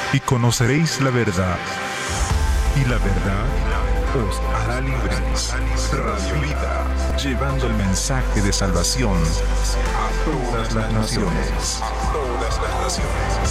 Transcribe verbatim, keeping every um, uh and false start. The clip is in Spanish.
y conoceréis la verdad, y la verdad os hará libres. Radio Vida, llevando el mensaje de salvación a todas las naciones. A todas las naciones.